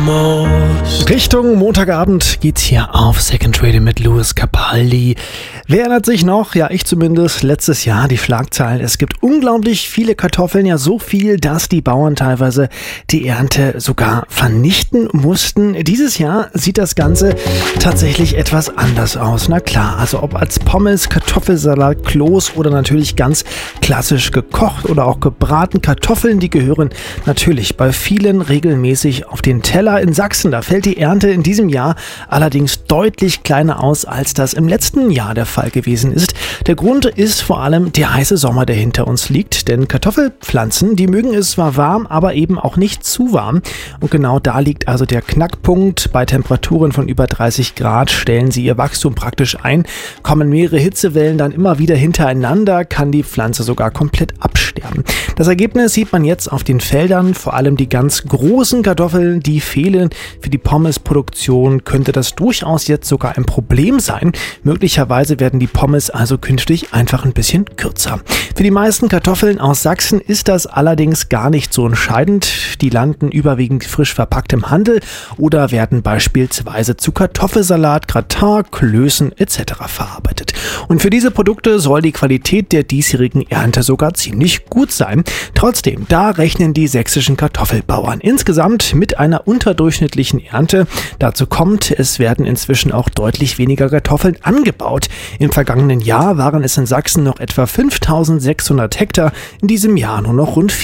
Richtung Montagabend geht's hier auf Second Radio mit Lewis Capaldi. Wer erinnert sich noch? Ja, ich zumindest. Letztes Jahr die Schlagzeilen. Es gibt unglaublich viele Kartoffeln, ja so viel, dass die Bauern teilweise die Ernte sogar vernichten mussten. Dieses Jahr sieht das Ganze tatsächlich etwas anders aus. Na klar, also ob als Pommes, Kartoffelsalat, Kloß oder natürlich ganz klassisch gekocht oder auch gebraten Kartoffeln, die gehören natürlich bei vielen regelmäßig auf den Teller. In Sachsen, da fällt die Ernte in diesem Jahr allerdings deutlich kleiner aus, als das im letzten Jahr der Fall gewesen ist. Der Grund ist vor allem der heiße Sommer, der hinter uns liegt, denn Kartoffelpflanzen, die mögen es zwar warm, aber eben auch nicht zu warm. Und genau da liegt also der Knackpunkt. Bei Temperaturen von über 30 Grad stellen sie ihr Wachstum praktisch ein. Kommen mehrere Hitzewellen dann immer wieder hintereinander, kann die Pflanze sogar komplett absterben. Das Ergebnis sieht man jetzt auf den Feldern, vor allem die ganz großen Kartoffeln, die fehlen. Für die Pommesproduktion könnte das durchaus jetzt sogar ein Problem sein. Möglicherweise werden die Pommes also künftig einfach ein bisschen kürzer. Für die meisten Kartoffeln aus Sachsen ist das allerdings gar nicht so entscheidend. Die landen überwiegend frisch verpackt im Handel oder werden beispielsweise zu Kartoffelsalat, Gratin, Klößen etc. verarbeitet. Und für diese Produkte soll die Qualität der diesjährigen Ernte sogar ziemlich gut sein. Trotzdem, da rechnen die sächsischen Kartoffelbauern insgesamt mit einer unterdurchschnittlichen Ernte. Dazu kommt, es werden inzwischen auch deutlich weniger Kartoffeln angebaut. Im vergangenen Jahr waren es in Sachsen noch etwa 5.600 Hektar, in diesem Jahr nur noch rund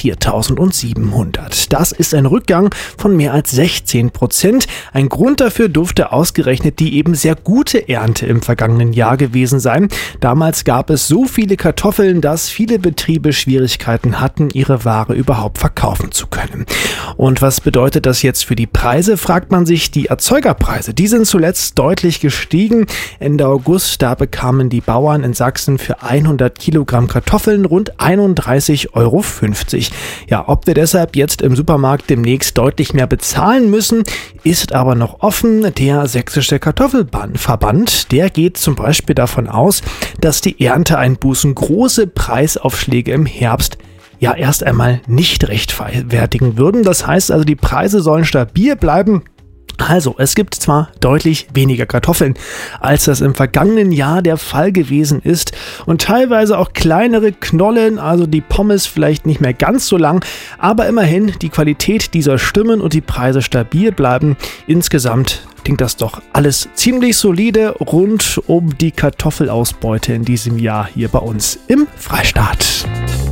4.700. Das ist ein Rückgang von mehr als 16%. Ein Grund dafür dürfte ausgerechnet die eben sehr gute Ernte im vergangenen Jahr gewesen sein. Damals gab es so viele Kartoffeln, dass viele Betriebe Schwierigkeiten hatten, ihre Ware überhaupt verkaufen zu können. Und was bedeutet das jetzt für die Preise, fragt man sich. Die Erzeugerpreise, die sind zuletzt deutlich gestiegen. Ende August, da bekamen die Bauern in Sachsen für 100 Kilogramm Kartoffeln rund 31,50 Euro. Ja, ob wir deshalb jetzt im Supermarkt demnächst deutlich mehr bezahlen müssen, ist aber noch offen. Der Sächsische Kartoffelverband, der geht zum Beispiel davon aus, dass die Ernteeinbußen große Preisaufschläge im Herbst ja erst einmal nicht rechtfertigen würden. Das heißt also, die Preise sollen stabil bleiben. Also, es gibt zwar deutlich weniger Kartoffeln, als das im vergangenen Jahr der Fall gewesen ist und teilweise auch kleinere Knollen, also die Pommes vielleicht nicht mehr ganz so lang, aber immerhin die Qualität dieser stimmen und die Preise stabil bleiben. Insgesamt klingt das doch alles ziemlich solide rund um die Kartoffelausbeute in diesem Jahr hier bei uns im Freistaat.